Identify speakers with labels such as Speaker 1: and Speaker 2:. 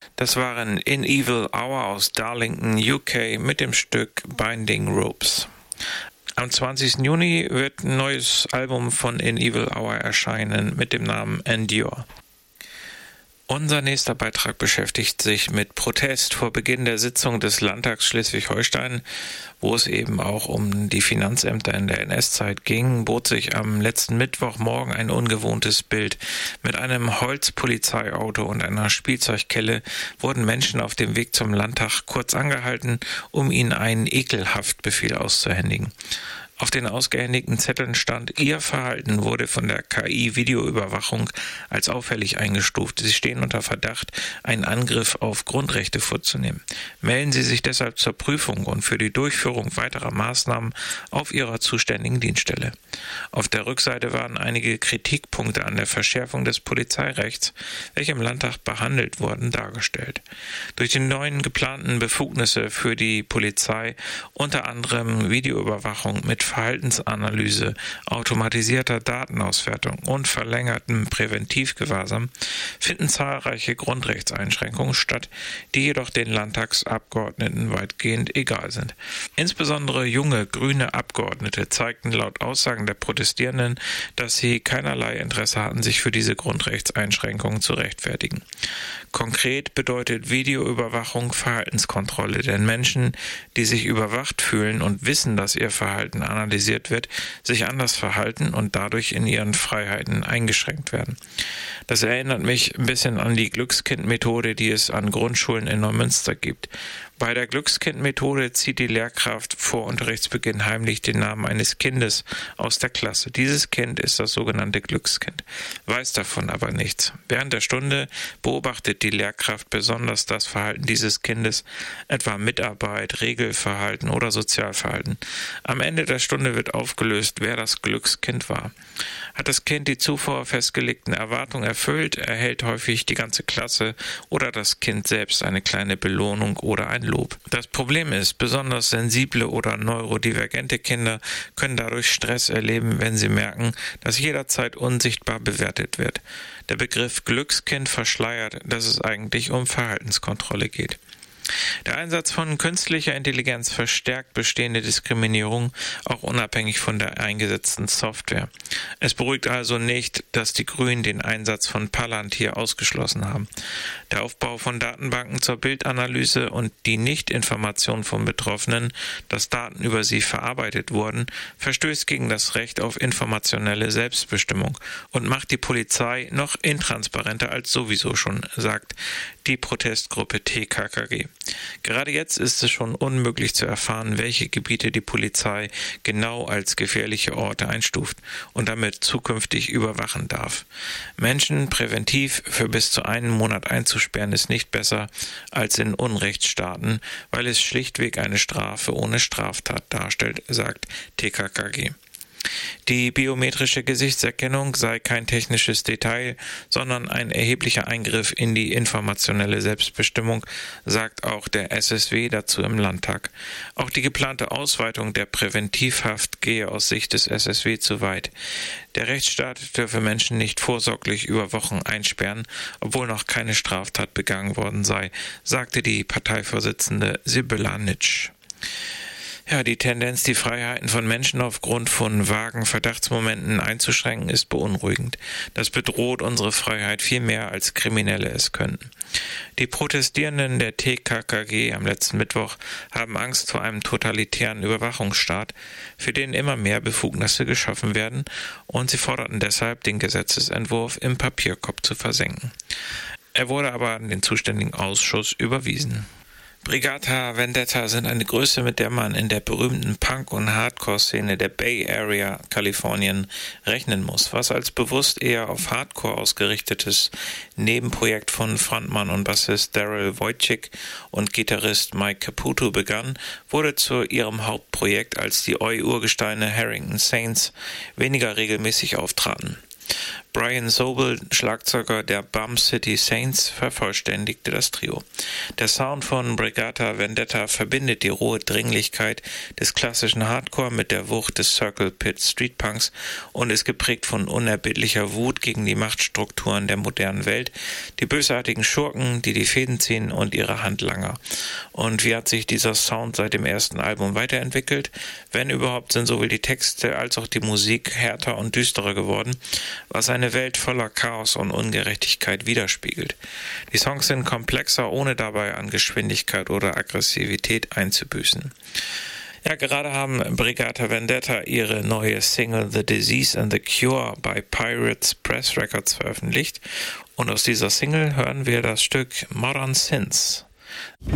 Speaker 1: Das waren In Evil Hour aus Darlington, UK mit dem Stück Binding Ropes. Am 20. Juni wird ein neues Album von In Evil Hour erscheinen mit dem Namen Endure. Unser nächster Beitrag beschäftigt sich mit Protest vor Beginn der Sitzung des Landtags Schleswig-Holstein, wo es eben auch um die Finanzämter in der NS-Zeit ging, bot sich am letzten Mittwochmorgen ein ungewohntes Bild. Mit einem Holzpolizeiauto und einer Spielzeugkelle wurden Menschen auf dem Weg zum Landtag kurz angehalten, um ihnen einen Ekelhaftbefehl auszuhändigen. Auf den ausgehändigten Zetteln stand, Ihr Verhalten wurde von der KI-Videoüberwachung als auffällig eingestuft. Sie stehen unter Verdacht, einen Angriff auf Grundrechte vorzunehmen. Melden Sie sich deshalb zur Prüfung und für die Durchführung weiterer Maßnahmen auf Ihrer zuständigen Dienststelle. Auf der Rückseite waren einige Kritikpunkte an der Verschärfung des Polizeirechts, welche im Landtag behandelt wurden, dargestellt. Durch die neuen geplanten Befugnisse für die Polizei, unter anderem Videoüberwachung mit Verhaltensanalyse, automatisierter Datenauswertung und verlängertem Präventivgewahrsam finden zahlreiche Grundrechtseinschränkungen statt, die jedoch den Landtagsabgeordneten weitgehend egal sind. Insbesondere junge grüne Abgeordnete zeigten laut Aussagen der Protestierenden, dass sie keinerlei Interesse hatten, sich für diese Grundrechtseinschränkungen zu rechtfertigen. Konkret bedeutet Videoüberwachung Verhaltenskontrolle, denn Menschen, die sich überwacht fühlen und wissen, dass ihr Verhalten analysiert wird, sich anders verhalten und dadurch in ihren Freiheiten eingeschränkt werden. Das erinnert mich ein bisschen an die Glückskind-Methode, die es an Grundschulen in Neumünster gibt. Bei der Glückskind-Methode zieht die Lehrkraft vor Unterrichtsbeginn heimlich den Namen eines Kindes aus der Klasse. Dieses Kind ist das sogenannte Glückskind, weiß davon aber nichts. Während der Stunde beobachtet die Lehrkraft besonders das Verhalten dieses Kindes, etwa Mitarbeit, Regelverhalten oder Sozialverhalten. Am Ende der Stunde wird aufgelöst, wer das Glückskind war. Hat das Kind die zuvor festgelegten Erwartungen erfüllt, erhält häufig die ganze Klasse oder das Kind selbst eine kleine Belohnung oder ein Lob. Das Problem ist, besonders sensible oder neurodivergente Kinder können dadurch Stress erleben, wenn sie merken, dass jederzeit unsichtbar bewertet wird. Der Begriff Glückskind verschleiert, dass es eigentlich um Verhaltenskontrolle geht. Der Einsatz von künstlicher Intelligenz verstärkt bestehende Diskriminierung, auch unabhängig von der eingesetzten Software. Es beruhigt also nicht, dass die Grünen den Einsatz von Palantir ausgeschlossen haben. Der Aufbau von Datenbanken zur Bildanalyse und die Nichtinformation von Betroffenen, dass Daten über sie verarbeitet wurden, verstößt gegen das Recht auf informationelle Selbstbestimmung und macht die Polizei noch intransparenter als sowieso schon, sagt die Protestgruppe TKKG. Gerade jetzt ist es schon unmöglich zu erfahren, welche Gebiete die Polizei genau als gefährliche Orte einstuft und damit zukünftig überwachen darf. Menschen präventiv für bis zu einen Monat einzusperren ist nicht besser als in Unrechtsstaaten, weil es schlichtweg eine Strafe ohne Straftat darstellt, sagt TKKG. Die biometrische Gesichtserkennung sei kein technisches Detail, sondern ein erheblicher Eingriff in die informationelle Selbstbestimmung, sagt auch der SSW dazu im Landtag. Auch die geplante Ausweitung der Präventivhaft gehe aus Sicht des SSW zu weit. Der Rechtsstaat dürfe Menschen nicht vorsorglich über Wochen einsperren, obwohl noch keine Straftat begangen worden sei, sagte die Parteivorsitzende Sibylla Nitsch. Ja, die Tendenz, die Freiheiten von Menschen aufgrund von vagen Verdachtsmomenten einzuschränken, ist beunruhigend. Das bedroht unsere Freiheit viel mehr, als Kriminelle es könnten. Die Protestierenden der TKKG am letzten Mittwoch haben Angst vor einem totalitären Überwachungsstaat, für den immer mehr Befugnisse geschaffen werden, und sie forderten deshalb, den Gesetzesentwurf im Papierkorb zu versenken. Er wurde aber an den zuständigen Ausschuss überwiesen. Brigata Vendetta sind eine Größe, mit der man in der berühmten Punk- und Hardcore-Szene der Bay Area, Kalifornien, rechnen muss. Was als bewusst eher auf Hardcore ausgerichtetes Nebenprojekt von Frontmann und Bassist Daryl Wojcik und Gitarrist Mike Caputo begann, wurde zu ihrem Hauptprojekt, als die Oi-Urgesteine Harrington Saints weniger regelmäßig auftraten. Brian Sobel, Schlagzeuger der Bum City Saints, vervollständigte das Trio. Der Sound von Brigata Vendetta verbindet die rohe Dringlichkeit des klassischen Hardcore mit der Wucht des Circle Pit Street Punks und ist geprägt von unerbittlicher Wut gegen die Machtstrukturen der modernen Welt, die bösartigen Schurken, die Fäden ziehen und ihre Handlanger. Und wie hat sich dieser Sound seit dem ersten Album weiterentwickelt? Wenn überhaupt, sind sowohl die Texte als auch die Musik härter und düsterer geworden, was eine Welt voller Chaos und Ungerechtigkeit widerspiegelt. Die Songs sind komplexer, ohne dabei an Geschwindigkeit oder Aggressivität einzubüßen. Ja, gerade haben Brigata Vendetta ihre neue Single The Disease and the Cure bei Pirates Press Records veröffentlicht und aus dieser Single hören wir das Stück Modern Sins.